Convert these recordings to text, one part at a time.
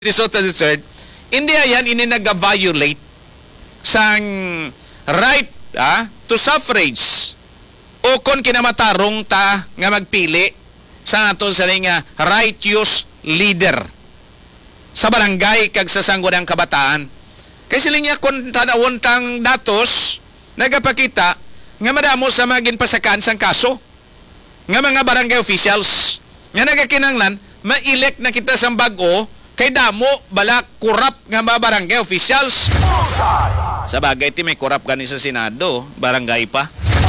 Soto III, hindi yan ini nag-violate sang right to suffrage o kon kinamatarong ta nga magpili sa naton sa nga righteous leader sa barangay kag sa sangguniang kabataan. Kasi sila nga kung tanawon tang datos nagapakita nga madamo sa mga ginpasakaan sang kaso nga mga barangay officials nga nagakinanglan ma-elect na kita sang bag-o kay damo bala kurap nga mga barangay officials. Sa bagay ti may kurap gani sa Senado, barangay pa.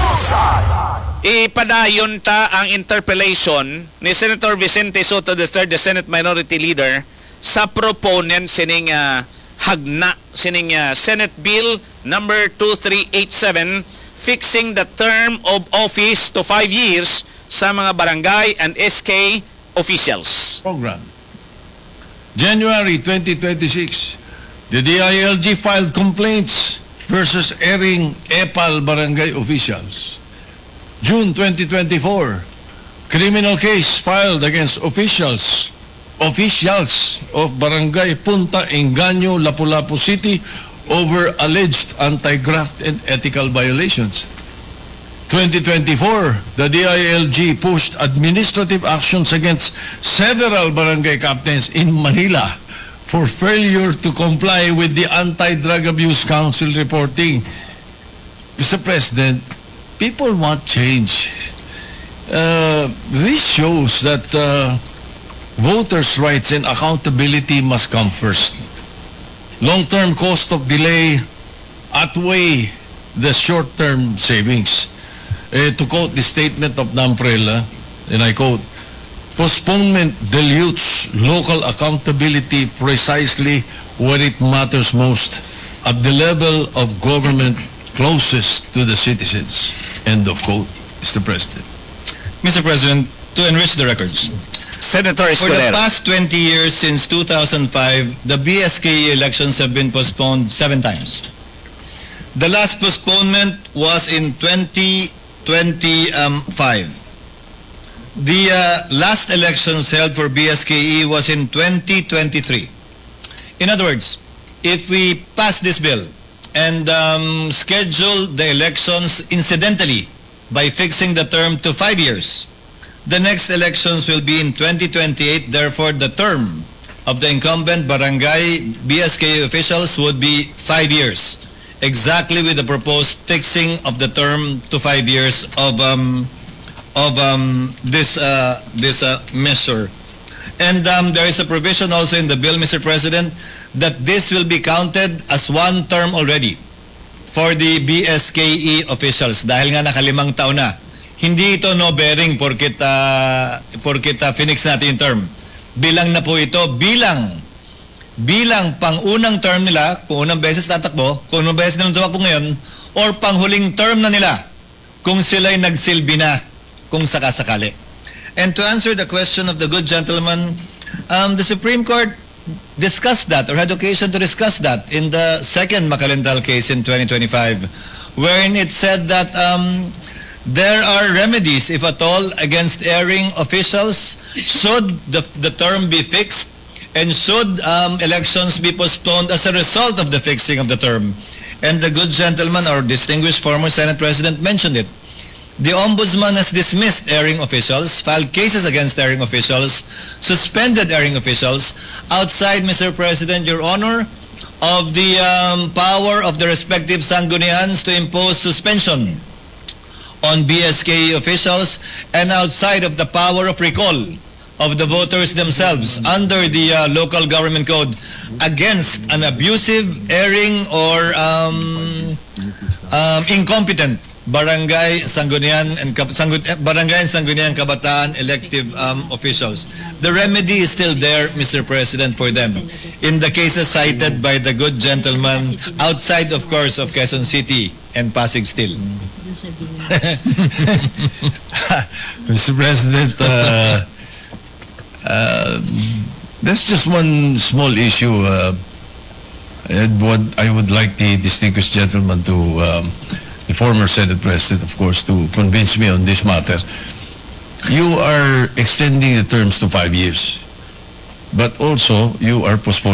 Ipadayon ta ang interpellation ni Senator Vicente Soto III, the Senate Minority Leader, sa proponent sining hagna sining Senate Bill number 2387 fixing the term of office to 5 years sa mga barangay and SK officials. Program. January 2026, the DILG filed complaints versus airing EPAL barangay officials. June 2024, criminal case filed against officials of Barangay Punta Engaño, Lapu-Lapu City over alleged anti-graft and ethical violations. 2024, the DILG pushed administrative actions against several barangay captains in Manila for failure to comply with the Anti-Drug Abuse Council reporting. Mr. President, people want change. This shows that voters' rights and accountability must come first. Long-term cost of delay outweigh the short-term savings. To quote the statement of Namprela, and I quote, postponement dilutes local accountability precisely when it matters most, at the level of government closest to the citizens. End of quote, Mr. President. Mr. President, to enrich the records, Senator for the Escudero. past 20 years since 2005, the BSK elections have been postponed 7 times. The last postponement was in 2025. The last elections held for BSKE was in 2023. In other words, if we pass this bill and schedule the elections incidentally by fixing the term to 5 years, the next elections will be in 2028. Therefore, the term of the incumbent barangay BSK officials would be 5 years, exactly with the proposed fixing of the term to 5 years of this measure. And there is a provision also in the bill, Mr. President, that this will be counted as one term already for the BSKE officials dahil nga nakalimang taon na. Hindi ito no bearing porkit finix natin yung term. Bilang na po ito, bilang pang-unang term nila, kung unang beses tatakbo, kung unang beses nilang tumakbo ngayon, or panghuling term na nila, kung sila'y nagsilbi na, kung sakasakali. And to answer the question of the good gentleman, the Supreme Court discussed that, or had occasion to discuss that, in the second Macalendal case in 2025, wherein it said that there are remedies, if at all, against erring officials should the term be fixed and should elections be postponed as a result of the fixing of the term. And the good gentleman, our distinguished former Senate President, mentioned it. The Ombudsman has dismissed erring officials, filed cases against erring officials, suspended erring officials outside, Mr. President, Your Honor, of the power of the respective sanggunians to impose suspension on BSK officials and outside of the power of recall of the voters themselves under the local government code against an abusive, erring, or incompetent barangay sanggunian and kabataan elective officials. The remedy is still there, Mr. President, for them in the cases cited by the good gentleman outside, of course, of Quezon City and Pasig still. Mr. President, there's just one small issue, and what I would like the distinguished gentleman to, the former Senate President, of course, to convince me on this matter. You are extending the terms to 5 years. but also you are postponing